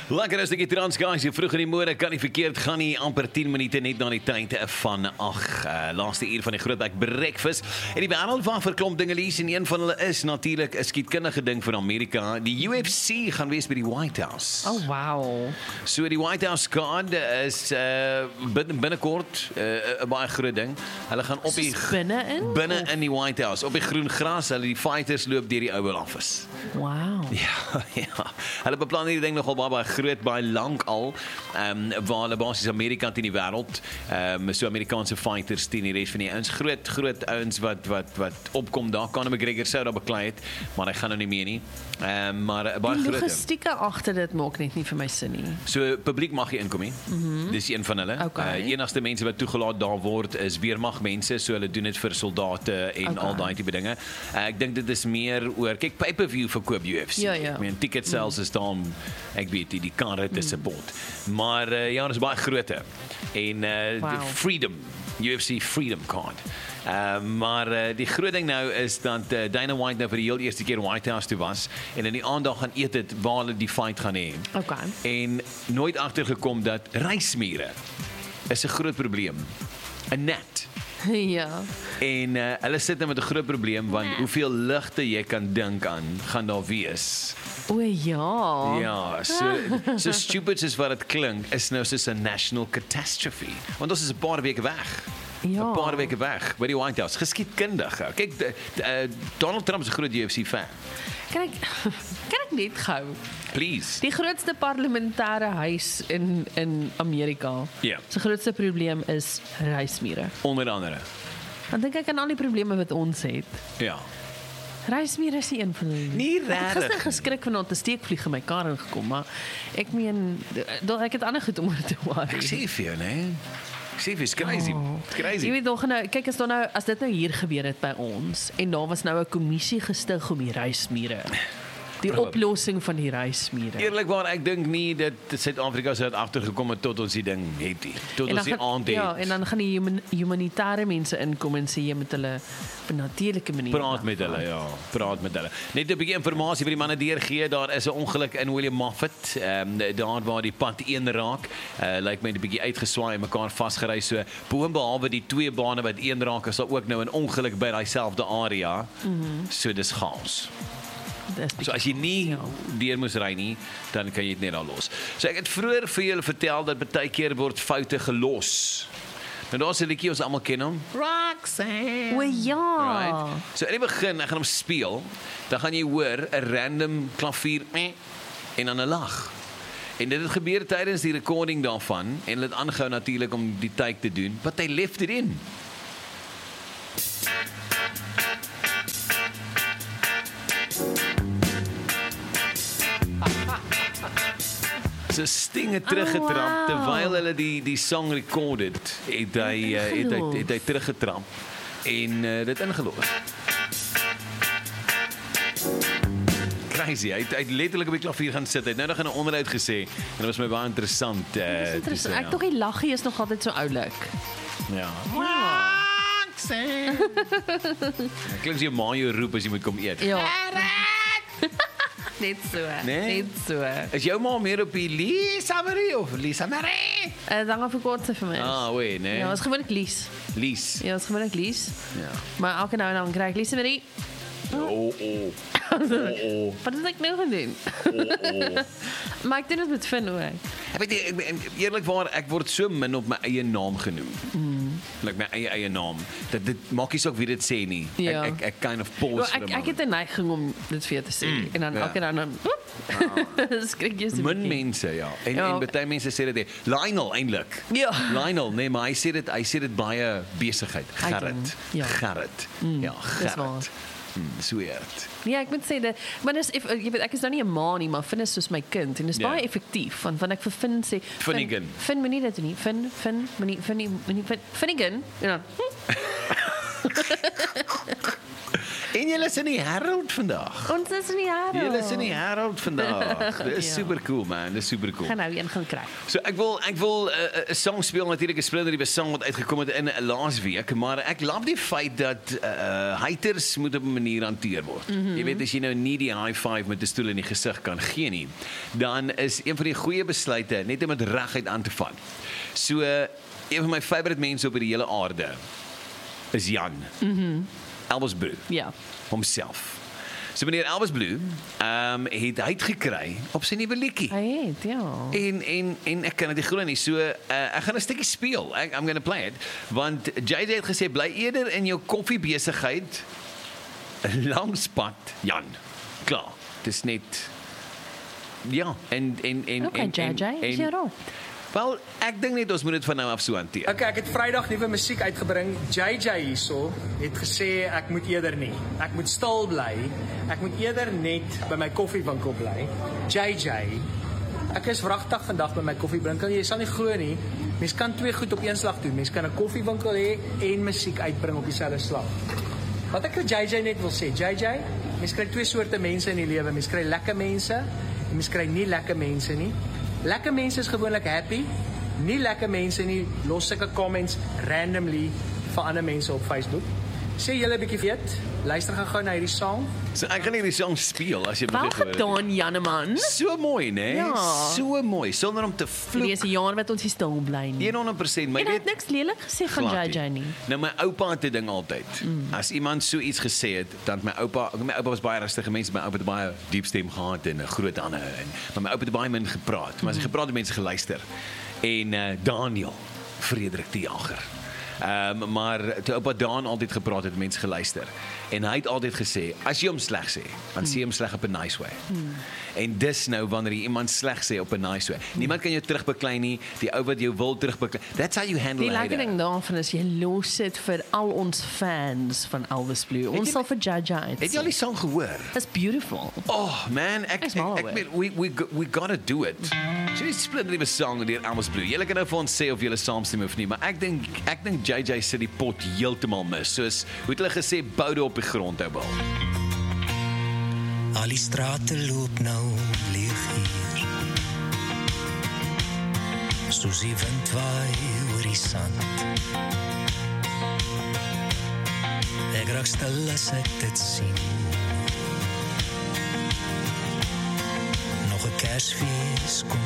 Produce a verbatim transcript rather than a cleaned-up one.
Lekker is die trans guys, jy vroeg in die môre kan nie verkeerd gaan nie, amper tien minute net na die tyd van ag, uh, laaste uur van die Grootweg Breakfast. En die wêreld van verklomp dinge lees en een van hulle is natuurlik 'n skietkundige ding van Amerika. Die U F C gaan wees by die White House. Oh wow. So die White House card is uh, binnekort 'n uh, baie groot ding. Hulle gaan op die binne in binne in die White House, op die groen gras, hulle die fighters loop deur die Oval Office. Wow. Ja, ja. Hulle beplan hierdie ding nogal baie, baie groot, baie lank al, um, waar hulle basies Amerika teen die wêreld, um, so Amerikaanse fighters teen die res van die ouens, groot, groot ouens wat, wat, wat opkom daar, Conor McGregor sou daar beklei het, maar hy gaan nou nie meer nie, um, maar uh, baie die groot. Die logistieke agter dit maak net nie vir my sin nie. So, publiek mag nie inkom nie, mm-hmm. Dis een van hulle, okay. uh, enigste mense wat toegelaat daar word, is weermagmense, so hulle doen dit vir soldate en okay. al daai tipe dinge. Uh, ek dink dit is meer oor, kyk, pay-per-view verkoop U F C, ja, ja. Ek meen, ticket sales mm. is daar, ek weet die, die karre te support. Mm. Maar uh, ja, dit is baie groote. En uh, wow. Freedom, U F C Freedom Card. Uh, maar uh, die groot ding nou is dat uh, Dana White nou vir die heel eerste keer White House toe was en in die aandag gaan eet het waar hulle die fight gaan hê. Okay. En nooit agtergekom dat reismiere is 'n groot probleem. 'n Net. Ja. En uh, hulle sit nou met 'n groot probleem want nee. hoeveel ligte jy kan dink aan gaan daar wees. O ja. Ja, so so stupid as wat dit klink, is nou soos 'n national catastrophe. Want ons is 'n paar weke weg. Ja. 'n Paar weke weg by die White House. Geskiedkundig. Kyk, uh, Donald Trump is 'n groot U F C fan. Kan ek kan ek net gou? Please. Die grootste parlementêre huis in in Amerika. Ja. Se grootste probleem is reismiere. Onder andere. Dan dink ek aan al die probleme wat ons het. Ja. Reismiere is een van die. Nie regtig. Ek het gister geskrik van 'n steekvlieg in my kar ingekom, maar ek meen ek het ander goed om oor te worry. Ek sê vir jou, nee. Ek sê vir is crazy. Oh. Crazy. Jy weet nog nou, kyk as dan nou as dit nou hier gebeur het by ons en daar was nou 'n kommissie gestig om die reismiere. Die Probably. oplossing van die reismiere. Eerlikwaar, ek dink nie dat Suid-Afrika sou het agtergekom het tot ons die ding het nie. Tot ons die aand het. Ja, en dan gaan die human, humanitêre mense inkom en sê jy moet hulle op 'n natuurlike manier praat met hulle, ja, praat met hulle. Net 'n bietjie inligting vir die manne deurgee, daar is 'n ongeluk in William Moffat, ehm um, daar waar die pad een raak, uh, lyk my 'n bietjie uitgeswaai en mekaar vasgery, so boonbehalwe die twee bane wat een raak, is daar ook nou 'n ongeluk by daai selfde area. Mm-hmm. So dis chaos. So as jy nie ja. deur moes ry nie, dan kan jy dit net daar los. So ek het vroeër vir julle vertel dat baie keer word foute gelos. Nou daar's 'n liedjie ons almal ken hom. Roxanne. O ja. Right? So in die begin, ek gaan hom speel, dan gaan jy hoor 'n random klavier en dan 'n lag. En dit het gebeur tydens die recording daarvan en hulle het aangehou natuurlik om die take te doen, but they left it in. So Sting het teruggetrap, oh, wow. terwyl hulle die, die song recorded, het hy, uh, het hy, het hy teruggetrap en uh, dit ingelos. Crazy, hy het, hy het letterlik op die klavier gaan sit, hy het nou nog in 'n onderhoud gesê, en dit was my baie interessant. Uh, dit is interessant, sê, ek ja. tog die laggie is nog altyd so oulik. Ja. Ek klink jy Mario roep as jy moet kom eet. Ja. Net so, nee? net so. Is jou ma meer op die Lisa Marie of Lisa Marie? Uh, dan gaan verkort vir my. Ah, wee, nee. Ja, is gewoonlik Lies. Lies. Ja, is gewoonlik Lies. Ja. Maar elke nou en dan kry ek Lisa Marie. Oh, oh. oh, oh. Wat het ek nou gedoen? Oh, oh. Maar ek doen dit met Finn ook. Ek weet nie, ek, eerlikwaar, ek word so min op my eie naam genoem. Mm. Like my eie eie naam. Dat dit maak nie saak wie dit sê nie. Ja. Ek, ek ek kind of pause well, vir 'n ek, moment. ek het 'n neiging om dit vir jou te sê mm, en dan ja. elke dan dan ah. skrik jy so. Min mense, ja. En ja. en baie mense sê dit. Lionel eintlik. Ja. Lionel, nee, maar hy sê dit, hy sê dit baie besigheid. Gerrit. Ja. Gerrit. Mm, ja, Gerrit. Hmm, so weird. Ja, ek moet sê dat maar dis if, jy weet ek is nou nie 'n ma nie, maar Finn is soos my kind en dis yeah. baie effektief want want ek vir Finn sê Finnegan. Finn moenie dit doen nie. Finn Finn moenie Finn moenie Finnegan. Ja. En En julle is in die Herald vandag. Ons is in die jare. Julle is in die Herald vandag. Dis Ja. super cool man, dis super cool. Gaan nou een gaan kry. So ek wil ek wil 'n uh, uh, song speel natuurlik 'n splinter nuwe song wat uitgekom het in laas week, maar ek love die feit dat uh, haters moet op 'n manier hanteer word. Mm -hmm. Jy weet as jy nou nie die high five met 'n stoel in die gesig kan gee nie, dan is een van die goeie besluite net om dit reguit aan te vat. So uh, een van my favourite mense op die hele aarde is Jan. Mhm. Mm Elvis Blue. Ja. Homself. So meneer Elvis Blue, ehm um, het hy het gekry op sy nuwe liedjie. Hy het, ja. En en en ek kan dit nie glo nie. So uh, ek gaan 'n stukkie speel. Ek I'm going to play it want J J het gesê bly eerder in jou koffiebesigheid langs pad Jan. Klaar. Dis net ja, en en en Okay, en J J, en, is jy reg? Wel, ek dink net ons moet dit van nou af so hanteer. Okay, ek het Vrydag nuwe musiek uitgebring. J J hierso het gesê ek moet eerder nie. Ek moet stil bly. Ek moet eerder net by my koffiewinkel bly. J J, ek is wragtig vandag by my koffiewinkel. Jy sal nie glo nie. Mens kan twee goed op een slag doen. Mens kan 'n koffiewinkel hê en musiek uitbring op dieselfde slag. Wat ek vir J J net wil sê, J J, mens kry twee soorte mense in die lewe. Mens kry lekker mense en mens kry nie lekker mense nie. Lekker mense is gewoonlik happy. Nie lekker mense nie los sulke comments randomly vir ander mense op Facebook. Sê julle 'n bietjie weet, luister gou-gou na hierdie song. So ek gaan hierdie song speel as jy Wel moet hoor. gedaan, Janneman. So mooi, né? Nee? Ja. So mooi, sonder om te vloek. Hierdie is 'n jaar wat ons nie stil bly nie. honderd persent, maar En jy hy weet het niks lelik gesê van glad J J nie. Nou my oupa het 'n ding altyd. Mm. As iemand so iets gesê het, dan het my oupa, my oupa was baie rustige mense, my oupa het baie diep stem gehad en 'n groot hande en maar my oupa het baie min gepraat, maar as hy gepraat het mense geluister. En uh, Daniel Frederik die Jager. Ehm um, maar toe oupa Daan altyd gepraat het, mense geluister. En hy het altyd gesê, as jy hom sleg sê, dan sê jy hom sleg op 'n nice way. Hmm. En dis nou wanneer jy iemand sleg sê op 'n nice way. Niemand kan jou terugbeklei nie, die ou wat jou wil terugbeklei. That's how you handle Die a lekker hater. ding daarvan is jy los dit vir al ons fans van Elvis Blue. Ons jy- sal vir J J uit. Het jy al die song gehoor? That's beautiful. Oh man, ek Ek's ek, mal ek oor. meen we we go- we gotta do it. So die splinter nuwe song deur Elvis Blue. Julle kan nou vir ons sê of julle saamstem of nie, maar ek dink ek dink J J sit die pot heeltemal mis. Soos hoe het hulle gesê boude op die grond hou bal. Al die strate loop nou leeg hier. Soos die wind waai oor die sand. Ek raak stil as ek dit sien. Nog 'n Kersfees kom